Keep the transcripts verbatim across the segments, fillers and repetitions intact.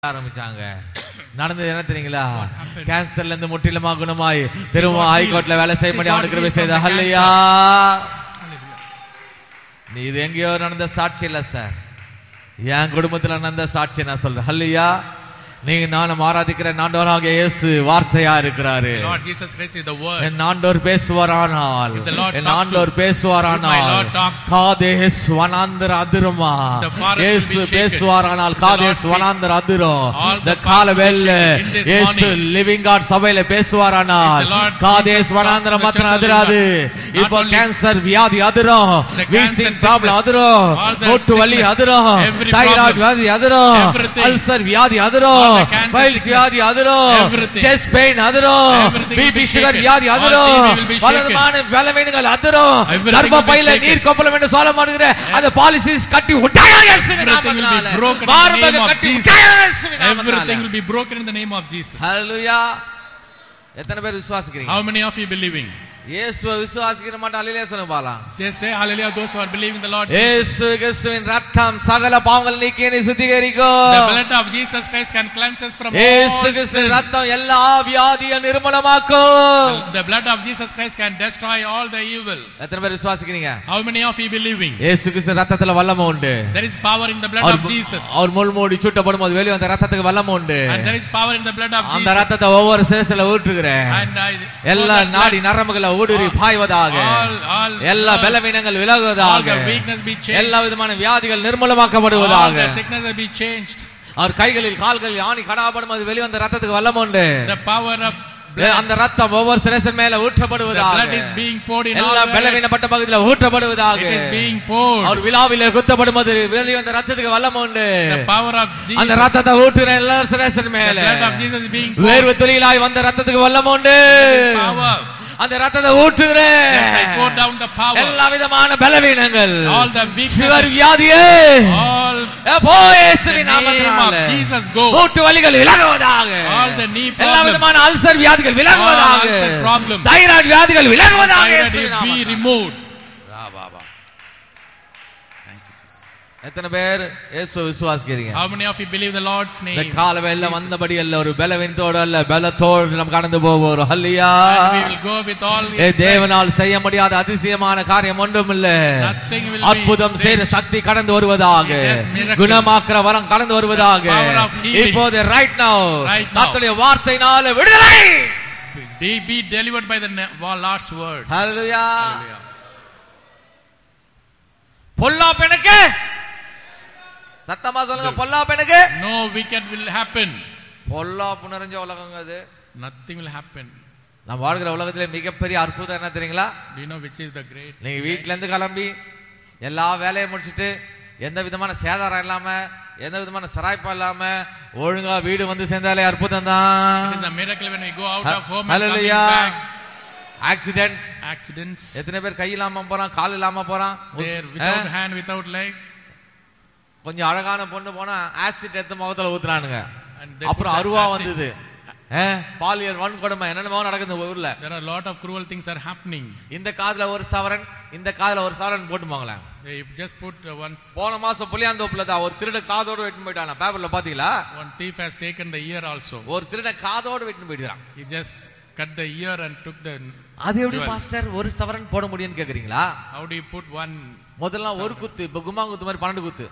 ஆரம்பிச்சாங்க. நடந்தது என்ன தெரியுங்களா? கேன்சர்ல இருந்து முற்றிலுமா குணமாய் திரும்ப ஹைகோர்ட்ல வேலை செய்ய முடியும் அவனுக்கு கிருபை செய்த. ஹல்லேலூயா. நீ இது எங்கேயோ நடந்த சாட்சி இல்ல சார், என் குடும்பத்துல நடந்த சாட்சி நான் சொல்றேன். ஹல்லேலூயா. நீங்க நானும் ஆராதிக்கிற ஆண்டவராகிய இயேசு வார்த்தையா இருக்கிறாரு. Lord Jesus Christ is the word. என் ஆண்டவர் பேசுவாரானால், என் ஆண்டவர் பேசுவாரானால் காதேஸ் வனாந்தர அதிருமா. இயேசு பேசுவாரானால் காதேஸ் வனாந்தர அதிரும். இந்த காலவேளை இயேசு லிவிங் காட் சபையில பேசுவாரானால் காதேஸ் வனாந்தர மாத்திரம் அதிராது. இப்போ கேன்சர் வியாதி அதிரும், வீசிங் ப்ராப்ளம் அதிரும், மூட்டு வலி அதிரும், தைராய்டு வியாதி அதிரும், அல்சர் வியாதி அதிரும், பைல்ஸ் வியாதி அதிரும், செஸ்ட் பெயின் அதிரும், பிபி சுகர் வியாதி அதிரும், பலவிதமான பலவீனங்கள் அதிரும், கர்ப்பப்பையில நீர் கொப்பளம் என்று சொல்லப்படுகிற அந்த பாலிசிஸ் கட்டி உடையாக இயேசுவின் நாமத்தினாலே மார்பக கட்டி உடையாக இயேசுவின் நாமத்தினாலே Everything will be broken in the name of Jesus. ஹல்லேலூயா. எத்தனை பேர் விசுவாசிக்கிறீங்க? How many of you believing? இயேசுவை விசுவாசிக்கிற மட்டும் அல்லேலூயா சொல்லுங்க பாலாம். Just say hallelujah those who are believing the Lord Jesus. இயேசு கிறிஸ்துவின் இரத்தம் சகல பாவங்களை நீக்கி என்னை சுத்திகரிக்கும். The blood of Jesus Christ can cleanse us from all இயேசு கிறிஸ்துவின் இரத்தம் எல்லா வியாதியை நிர்மூலமாக்கும். The blood of Jesus Christ can destroy all the evil. எத்தனை பேர் விசுவாசிக்கிறீங்க? How many of you believing? இயேசு கிறிஸ்துவின் இரத்தத்துல வல்லமை உண்டு. There is power in the blood of Jesus. அவர் முள்மூடி சுட்டப்படும்போது வெளிய வந்த இரத்தத்துக்கு வல்லமை உண்டு. And there is power in the blood of Jesus. அந்த இரத்தத்தை ஒவ்வொரு சேசல ஊற்றுகிறேன். And எல்லா நாடி நரம்புகளை ஊடுருவி பாய்வதாக, எல்லா பலவீனங்கள் விலகுவதாக, எல்லா விதமான வியாதிகள் நிர்மூலமாக்கப்படுவதாக. அவர் கைகளில் கால்களில் ஆணி கடாபடும்போது வெளிவந்த ரத்தத்துக்கு வல்லமை உண்டு. அந்த ரத்தம் ஒவ்வொரு சிரசின் மேல ஊற்றப்படுவதாக, எல்லா பலவீனப்பட்ட பகுதியில் ஊற்றப்படுவதாக. அவர் விழாவிலே குத்தப்படும்போது வெளிவந்த ரத்தத்துக்கு வல்லமை உண்டு. அந்த ரத்தத்தை ஊற்றுற எல்லா சிரசின் மேல வேர்வை துளியிலாய் வந்த ரத்தத்துக்கு வல்லமை உண்டு. அந்த ரத்தத்தை ஊற்றுகிறேன். எல்லா விதமான பலவீனங்கள், சுகர் வியாதியே இயேசுவின் நாமத்தினாலே மூட்டு வலிகள் விலகுவதாக, எல்லா விதமான அல்சர் வியாதிகள் விலகுவதாக, தைராய்டு வியாதிகள் விலகுவதாக இயேசுவின் நாமத்தினாலே. எத்தனை பேர் இயேசுவை விசுவாசிக்கிறீங்க? How many of you believe the Lord's name? இந்த காலவேளை வந்தபடி அல்ல, ஒரு பலவீனத்தோடு அல்ல, பலத்தோடு நாம் கடந்து போவோம். ஹல்லேலூயா. We will go with all ஏ தேவனால் செய்ய முடியாத அதிசயமான காரியம் ஒன்றும் இல்லை. அற்புதம் செய்த சக்தி கடந்து வருவதாக, குணமாக்குற வரம் கடந்து வருவதாக. இப்போது right now கர்த்தருடைய வார்த்தையினால விடுதலை. Be delivered by the Lord's word. ஹல்லேலூயா. பொல்லாப்பெனக்கு சத்தமா சொல்லுங்க, பொல்லாப்பெனக்கு no wicked will happen. பொல்லாப்பு நிறைஞ்ச உலகங்க அது. Nothing will happen. நாம் வாழ்கிற உலகத்திலே மிகப்பெரிய அற்புதம் என்ன தெரியுங்களா? Do you know which is the great? நீங்க வீட்ல இருந்து கிளம்பி எல்லா வேலையும் முடிச்சிட்டு எந்த விதமான சேதாரம் இல்லாம, எந்த விதமான சராய்ப்பா இல்லாம ஒழுங்கா வீடு வந்து சேர்ந்தாலே அற்புதம் தான். It is a miracle when we go out of home and Hallelujah. coming back. Accident, Accidents. எத்தனை பேர் கை இல்லாம போறான், கால் இல்லாம போறான். There without hand, without leg. கொஞ்சம் அழகான பொண்ணு போனா ஆசிட் எடுத்து முகத்துல ஊத்துறானுங்க. அப்புறம் அருவா வந்தது, பாலியல் வன்கொடுமை என்னென்னமோ நடக்குது ஊர்ல. There are a lot of cruel things are happening. இந்த காதுல ஒரு சவரன், இந்த காதுல ஒரு சவரன் போட்டு போங்களாம். They just put once. போன மாசம் புளியாந்தோப்புல தான் ஒரு திருட காதோட வெட்டி போயிட்டானா, பேப்பர்ல பாத்தீங்களா? One thief has taken the ear also. ஒரு திருட காதோட வெட்டி போயிட்டான். He just cut the ear and took the. அது எப்படி பாஸ்டர் ஒரு சவரன் போட முடியும்னு கேக்குறீங்களா? How do you put one? முதல்ல ஒரு குத்து, இப்ப கும்மா குத்து மாதிரி பன்னெண்டு குத்து.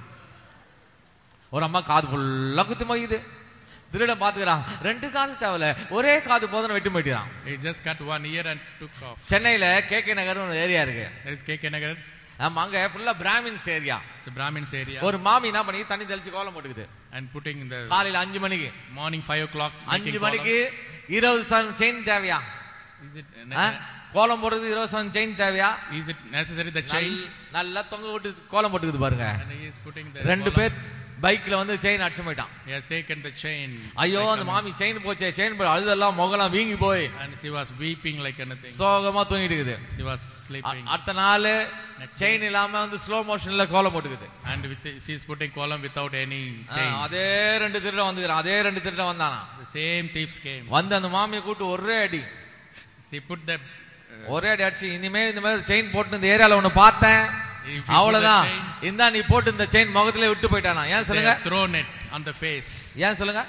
ஒரு அம்மா காது ஃபுல்லா குத்து மகிது. திருட பாத்துக்கிறான், ரெண்டு காது தேவல, ஒரே காது போதும் வெட்டி போயிட்டான். He just cut one ear and took off. சென்னையில கே கே நகர் ஒரு ஏரியா இருக்கு. There is K K Nagar. ஆமா, அங்க ஃபுல்லா Brahmins area. So Brahmins area. ஒரு மாமி என்ன பண்ணி தண்ணி தெளிச்சு கோலம் போட்டுக்குது. And putting in the காலையில அஞ்சு மணிக்கு, morning five o'clock. அஞ்சு மணிக்கு இருபது சவரன் செயின் தேவையா? Is it கோலம் போடுறது இருபது சவரன் செயின் தேவையா? Is it necessary the chain? நல்லா தொங்க விட்டு கோலம் போட்டுக்குது பாருங்க. And he is putting the. ரெண்டு பேர் பைக்ல வந்து செயின் அடிச்சு போயிட்டான். He has taken the chain. ஐயோ அந்த மாமி செயின் போச்சே, செயின் போய் அழுதெல்லாம் முகலாம் வீங்கி போய் And she was weeping like anything. சோகமா தூங்கிட்டு இருக்குது. She was sleeping. அடுத்த நாள் செயின் இல்லாம வந்து ஸ்லோ மோஷன்ல கோலம் போட்டுக்குது. And with she is putting column without any chain. அதே ரெண்டு திருட வந்துறான், அதே ரெண்டு திருட வந்தானா. The same thieves came. வந்து அந்த மாமியை கூட்டி ஒரே அடி. She put the ஒரே அடி அடிச்சு, இனிமே இந்த மாதிரி செயின் போட்டு இந்த ஏரியால ஒன்னு பார்த்தேன், அவ்வளவுதான், இந்த நீ போட்டு இந்த செயின் முகத்திலே விட்டு போயிட்டானா. ஏன் சொல்லுங்க? thrown it. on the face. ஏன் சொல்லுங்க?